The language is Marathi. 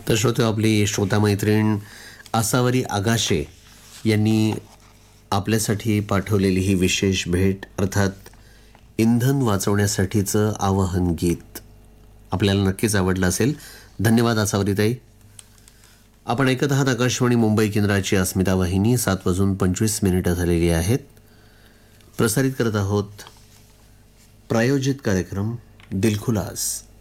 तर श्रोते, आपली श्रोता मैत्रीण आसावरी आगाशे यांनी आपल्यासाठी पाठवलेली ही विशेष भेट, अर्थात इंधन वाचवण्यासाठीचं आवाहन गीत आपल्याला नक्कीच आवडलं असेल. धन्यवाद आसावरीताई. आपण ऐकत आहात आकाशवाणी मुंबई केंद्राची अस्मिता वाहिनी. 7:25 झालेली आहेत. प्रसारित करत आहोत प्रायोजित कार्यक्रम दिलखुलास.